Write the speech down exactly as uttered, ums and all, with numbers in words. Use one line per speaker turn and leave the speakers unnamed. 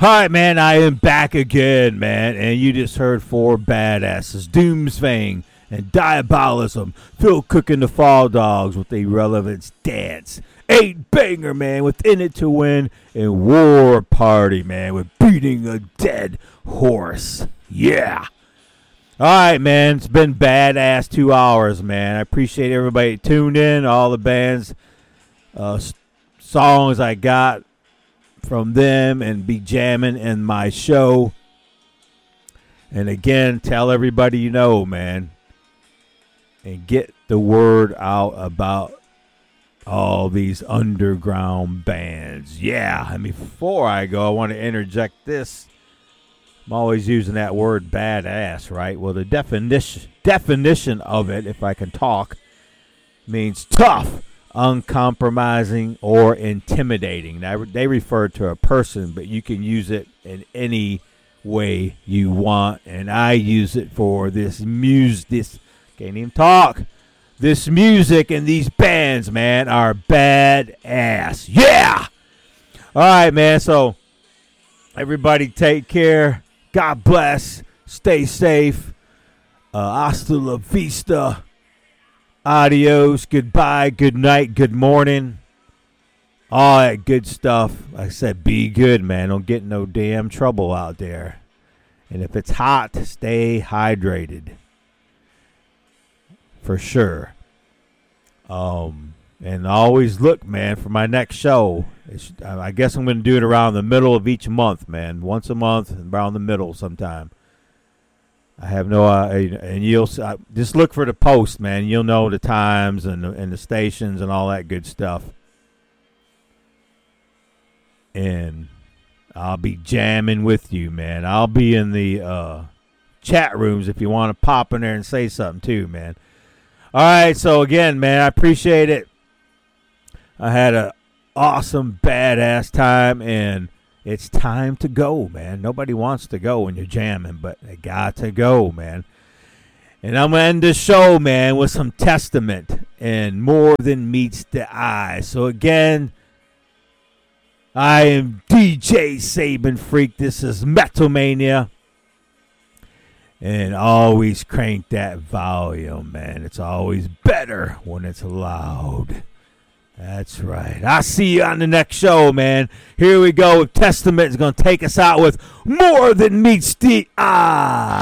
Alright, man, I am back again, man, and you just heard four badasses, Doomsfang and Diabolism, Phil Cook and the Fall Dogs with a Relevance Dance, Eight Banger, man, with In It to Win, and War Party, man, with Beating a Dead Horse. Yeah. Alright, man, it's been badass two hours, man. I appreciate everybody tuned in, all the bands, uh, songs I got from them, and be jamming in my show. And again, tell everybody you know, man, and get the word out about all these underground bands. Yeah, I mean, before I go, I want to interject this. I'm always using that word badass, right? Well, the definition definition of it, if I can talk, means tough, uncompromising, or intimidating. Now, they refer to a person, but you can use it in any way you want, and I use it for this music. This can't even talk. This music and these bands, man, are badass. Yeah. All right, man. So everybody, take care. God bless. Stay safe. Uh, hasta la vista. Adios, goodbye, good night, good morning, all that good stuff. Like I said, be good, man. Don't get no damn trouble out there. And if it's hot, stay hydrated. For sure. Um, and always look, man, for my next show. It's, I guess I'm going to do it around the middle of each month, man. Once a month, around the middle sometime. I have no idea, uh, and you'll uh, just look for the post, man. You'll know the times and the, and the stations and all that good stuff. And I'll be jamming with you, man. I'll be in the uh, chat rooms if you want to pop in there and say something too, man. All right, so again, man, I appreciate it. I had an awesome, badass time, and it's time to go, man. Nobody wants to go when you're jamming, but they got to go, man. And I'm going to end this show, man, with some Testament and More Than Meets the Eye. So, again, I am D J Saban Freak. This is Metal Mania. And always crank that volume, man. It's always better when it's loud. That's right. I'll see you on the next show, man. Here we go. Testament is going to take us out with More Than Meets the Eye.